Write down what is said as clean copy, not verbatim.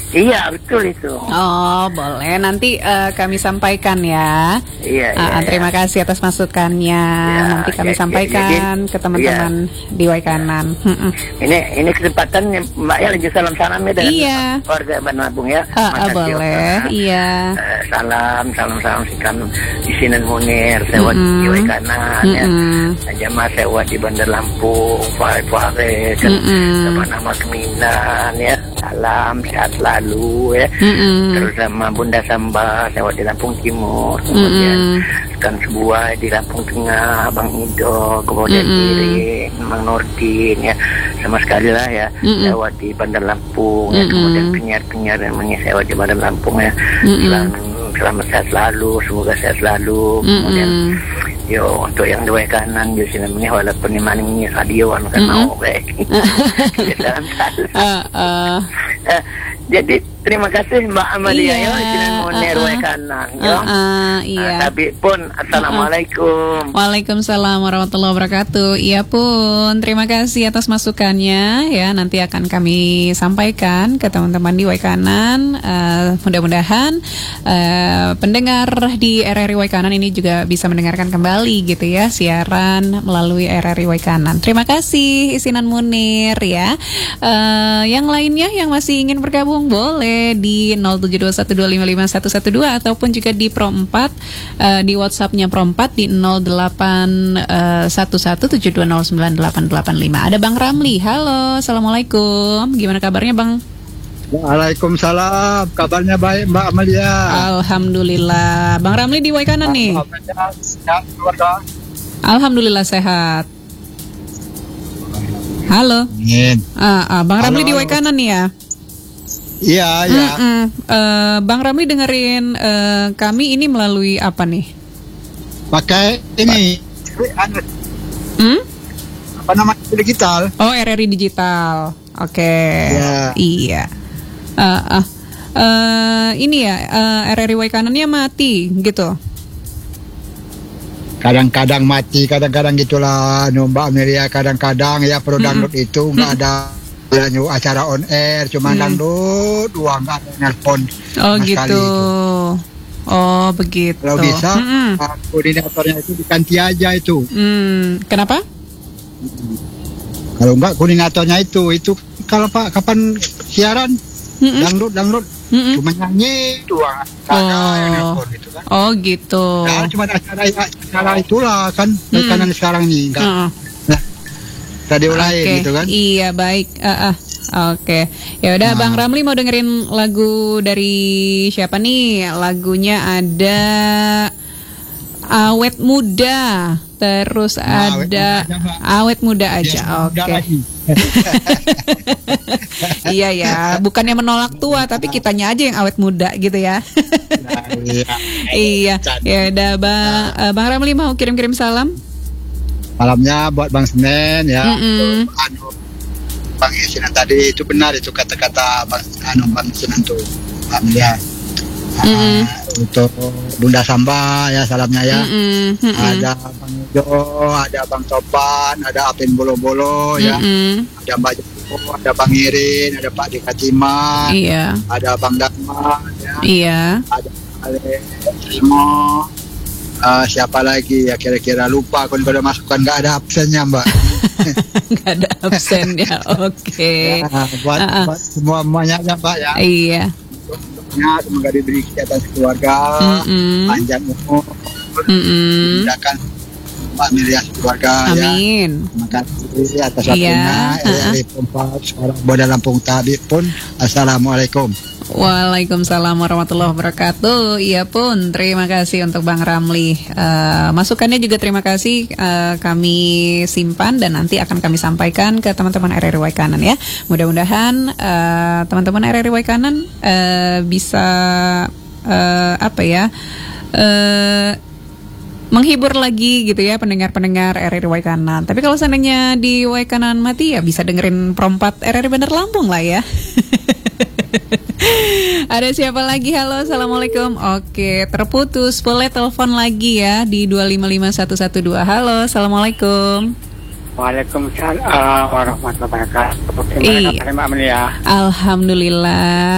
Iya, betul itu. Oh, boleh. Nanti kami sampaikan ya. Iya, terima kasih atas masukannya. Nanti kami sampaikan ke teman-teman di Waikanan. Ini kesempatan Mbak ya, lagi salam ya dari warga Bandar Lampung ya. Boleh. Iya. Salam sikan isinan Munir, sewa di Waikanan ya. Jamaah sewa di Bandar Lampung, Fare sama nama Keminan ya. Salam sehat selalu ya. Terus sama Bunda Samba sewa di Lampung Timur, kemudian Sekan Sebuah di Lampung Tengah, Bang Ido, kemudian Iring, Bang Nordin ya, sama sekali lah ya, sewa di Bandar Lampung ya, kemudian penyiar yang sewa di Bandar Lampung ya. Selamat sehat selalu, semoga sehat selalu. Kemudian untuk yang di Waikanan di sini namanya walaupun di mana ini radio kan mau baik. Jadi terima kasih Mbak Amalia ya, Isinan Munir Waikanan ya. Tapi pun assalamualaikum. Waalaikumsalam warahmatullahi wabarakatuh. Iya pun, terima kasih atas masukannya ya. Nanti akan kami sampaikan ke teman-teman di Waikanan. Mudah-mudahan pendengar di RRI Waikanan ini juga bisa mendengarkan kembali gitu ya siaran melalui RRI Waikanan. Terima kasih Isinan Munir ya. Yang lainnya yang masih ingin bergabung boleh di 07212551112 ataupun juga di Pro 4 di WhatsApp-nya Pro 4 di 081172098885. Ada Bang Ramli. Halo, assalamualaikum. Gimana kabarnya Bang? Waalaikumsalam. Kabarnya baik Mbak Amalia. Alhamdulillah. Bang Ramli di Waikanan nih. Alhamdulillah sehat. Halo. Bang Ramli di Waikanan nih ya. Iya. Bang Ramli dengerin kami ini melalui apa nih? Pakai ini. Apa namanya, digital? Oh, RRI Digital. Oke. Iya. Ini ya RRI Waikanannya mati gitu. Kadang-kadang mati, kadang-kadang gitulah Mbak Amelia. Kadang-kadang ya pro download itu nggak ada acara on air, cuma download doang, nggak ada nelpon. Oh gitu. Oh begitu. Kalau bisa koordinatornya itu diganti aja itu. Kenapa? Kalau enggak koordinatornya itu kalau Pak kapan siaran download cuma nyanyi doang, yang nelpon gitu kan. Oh gitu. Nah, cuma acara itulah kan Waikanan sekarang nih enggak. Radio lain gitu kan. Iya, baik. Oke. Ya udah Bang Ramli mau dengerin lagu dari siapa nih? Lagunya ada Awet Muda. Terus ada Awet Muda aja. Oke. Iya ya, bukannya menolak tua tapi kitanya aja yang awet muda gitu ya. Iya. Ya udah Bang Ramli mau kirim-kirim salam. Malamnya buat Bang Senen ya. Bang Isinan tadi itu benar, itu kata-kata Bang Senen tuh ya. Untuk Bunda Samba ya salamnya ya. Ada Bang Jo, ada Bang Topan, ada Apin Bolo-Bolo ya. Ada Mbak Jo, ada Bang Irin, ada Pak Dikatima. Iya. Ada Bang Dharma ya. Iya. Ada Ale Rimo. Siapa lagi ya, kira-kira lupa kalau pada masukan, nggak ada absennya Mbak. Nggak ada absennya. Oke. Buat semuanya ya Mbak ya. Iya. Semoga diberi kesehatan keluarga, panjang umur, mudahkan Mbak Amelia keluarga. Amin. Terima kasih atas waktunya. Dari Pompa Suara Bandar Lampung tadi pun. Assalamualaikum. Waalaikumsalam warahmatullahi wabarakatuh. Iya pun, terima kasih untuk Bang Ramli. Masukannya juga terima kasih, kami simpan dan nanti akan kami sampaikan ke teman-teman RRI Waikanan ya. Mudah-mudahan teman-teman RRI Waikanan bisa menghibur lagi gitu ya pendengar-pendengar RRI Waikanan. Tapi kalau seandainya di Waikanan mati ya bisa dengerin Perompat RRI Bandar Lampung lah ya. Ada siapa lagi? Halo, assalamualaikum. Oke, terputus. Boleh telepon lagi ya di 255112. Halo, assalamualaikum. Waalaikumsalam warahmatullahi wabarakatuh. Gimana kabarnya Mbak Amelia? Alhamdulillah.